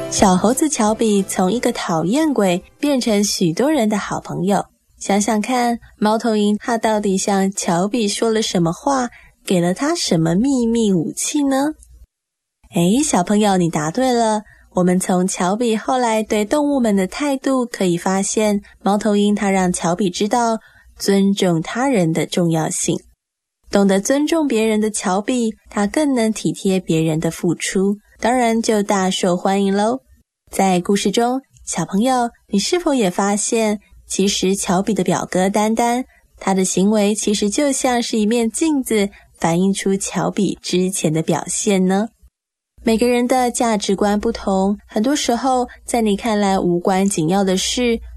小猴子乔比从一个讨厌鬼变成许多人的好朋友。想想看，猫头鹰它到底向乔比说了什么话，给了他什么秘密武器呢？小朋友，你答对了。我们从乔比后来对动物们的态度可以发现，猫头鹰它让乔比知道尊重他人的重要性。懂得尊重别人的乔比，他更能体贴别人的付出，当然就大受欢迎咯。在故事中，小朋友，你是否也发现，其实乔比的表哥丹丹，他的行为其实就像是一面镜子，反映出乔比之前的表现呢？每个人的价值观不同，很多时候在你看来无关紧要的事，